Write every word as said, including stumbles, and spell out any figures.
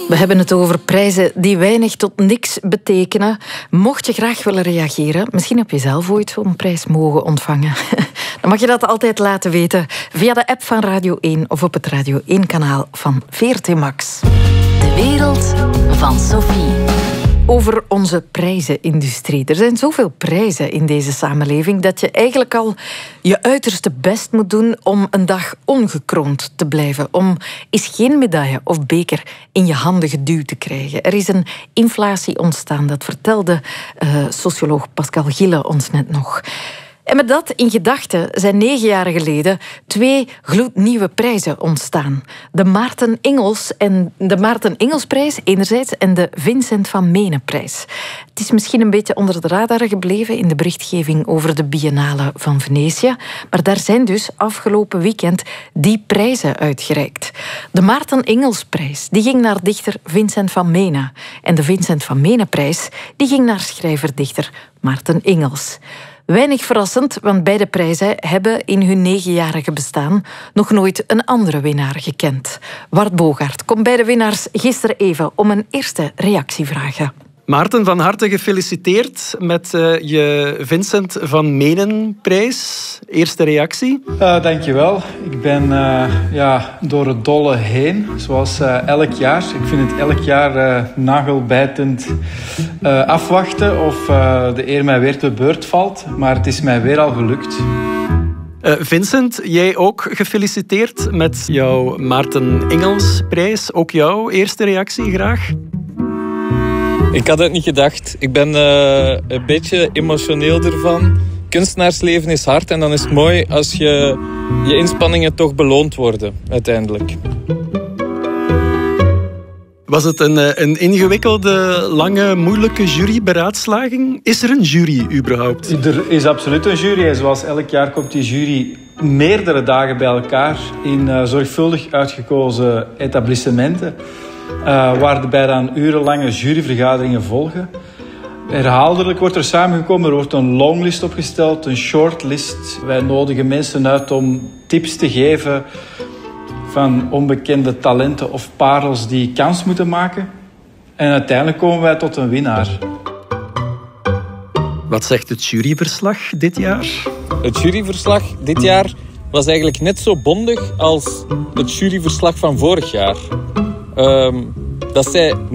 We hebben het over prijzen die weinig tot niks betekenen. Mocht je graag willen reageren, misschien heb je zelf ooit zo'n prijs mogen ontvangen, dan mag je dat altijd laten weten via de app van Radio één of op het Radio één-kanaal van V R T Max. De wereld van Sophie. Over onze prijzenindustrie. Er zijn zoveel prijzen in deze samenleving dat je eigenlijk al je uiterste best moet doen om een dag ongekroond te blijven. Om eens geen medaille of beker in je handen geduwd te krijgen. Er is een inflatie ontstaan, dat vertelde uh, socioloog Pascal Gille ons net nog. En met dat in gedachten zijn negen jaar geleden twee gloednieuwe prijzen ontstaan. De Maarten Engels en de Maarten Engelsprijs enerzijds en de Vincent van Meeneprijs. Het is misschien een beetje onder de radar gebleven in de berichtgeving over de Biennale van Venetië, maar daar zijn dus afgelopen weekend die prijzen uitgereikt. De Maarten Engelsprijs die ging naar dichter Vincent van Mene en de Vincent van Meeneprijs die ging naar schrijver-dichter Maarten Engels. Weinig verrassend, want beide prijzen hebben in hun negenjarige bestaan nog nooit een andere winnaar gekend. Wart Bogaert komt bij de winnaars gisteren even om een eerste reactie vragen. Maarten, van harte gefeliciteerd met uh, je Vincent van Meeneprijs. Eerste reactie? Uh, dankjewel. Ik ben uh, ja, door het dolle heen, zoals uh, elk jaar. Ik vind het elk jaar uh, nagelbijtend uh, afwachten of uh, de eer mij weer te beurt valt. Maar het is mij weer al gelukt. Uh, Vincent, jij ook gefeliciteerd met jouw Maarten Engelsprijs. Ook jouw eerste reactie graag? Ik had het niet gedacht. Ik ben uh, een beetje emotioneel ervan. Kunstenaarsleven is hard en dan is het mooi als je, je inspanningen toch beloond worden, uiteindelijk. Was het een, een ingewikkelde, lange, moeilijke juryberaadslaging? Is er een jury überhaupt? Er is absoluut een jury. Zoals elk jaar komt die jury meerdere dagen bij elkaar in uh, zorgvuldig uitgekozen etablissementen. Uh, waarbij dan urenlange juryvergaderingen volgen. Herhaaldelijk wordt er samengekomen, er wordt een longlist opgesteld, een shortlist. Wij nodigen mensen uit om tips te geven van onbekende talenten of parels die kans moeten maken. En uiteindelijk komen wij tot een winnaar. Wat zegt het juryverslag dit jaar? Het juryverslag dit jaar was eigenlijk net zo bondig als het juryverslag van vorig jaar. Um, dat zij